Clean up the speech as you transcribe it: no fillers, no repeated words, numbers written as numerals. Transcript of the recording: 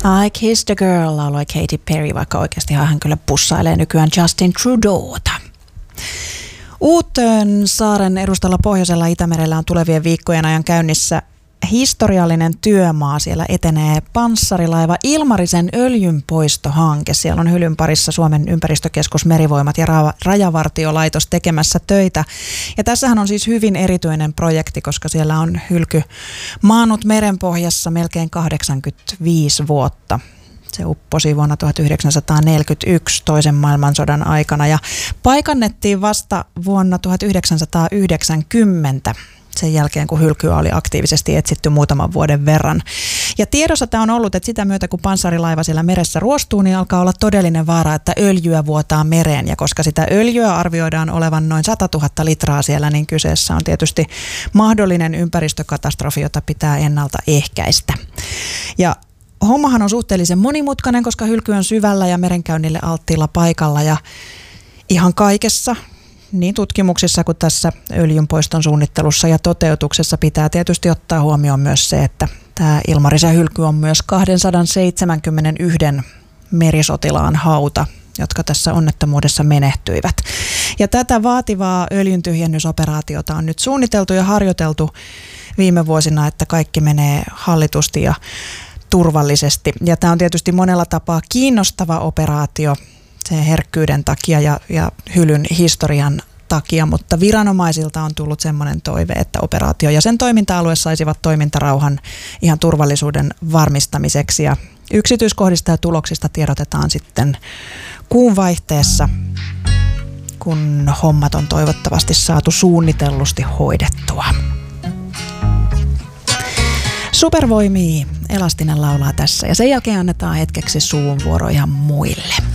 I Kissed a Girl lauloi Katy Perry, vaikka oikeasti hän kyllä pussailee nykyään Justin Trudeauta. Uutön saaren edustalla pohjoisella Itämerellä on tulevien viikkojen ajan käynnissä historiallinen työmaa. Siellä etenee panssarilaiva Ilmarisen öljynpoistohanke. Siellä on hylyn parissa Suomen ympäristökeskus, Merivoimat ja Rajavartiolaitos tekemässä töitä. Ja tässähän on siis hyvin erityinen projekti, koska siellä on hylky maannut merenpohjassa melkein 85 vuotta. Se upposi vuonna 1941 toisen maailmansodan aikana ja paikannettiin vasta vuonna 1990. Sen jälkeen, kun hylkyä oli aktiivisesti etsitty muutaman vuoden verran. Ja tiedossa tämä on ollut, että sitä myötä, kun panssarilaiva siellä meressä ruostuu, niin alkaa olla todellinen vaara, että öljyä vuotaa mereen. Ja koska sitä öljyä arvioidaan olevan noin 100 000 litraa siellä, niin kyseessä on tietysti mahdollinen ympäristökatastrofi, jota pitää ennaltaehkäistä. Ja hommahan on suhteellisen monimutkainen, koska hylky on syvällä ja merenkäynnille alttiilla paikalla ja ihan kaikessa, niin tutkimuksissa kuin tässä öljynpoiston suunnittelussa ja toteutuksessa pitää tietysti ottaa huomioon myös se, että tämä Ilmarisen hylky on myös 271 merisotilaan hauta, jotka tässä onnettomuudessa menehtyivät. Ja tätä vaativaa öljyntyhjennysoperaatiota on nyt suunniteltu ja harjoiteltu viime vuosina, että kaikki menee hallitusti ja turvallisesti. Ja tämä on tietysti monella tapaa kiinnostava operaatio sen herkkyyden takia ja hylyn historian takia, mutta viranomaisilta on tullut semmoinen toive, että operaatio ja sen toiminta-alue saisivat toimintarauhan ihan turvallisuuden varmistamiseksi. Ja yksityiskohdista ja tuloksista tiedotetaan sitten kuun vaihteessa, kun hommat on toivottavasti saatu suunnitellusti hoidettua. Supervoimia Elastinen laulaa tässä ja sen jälkeen annetaan hetkeksi suun vuoro ihan muille.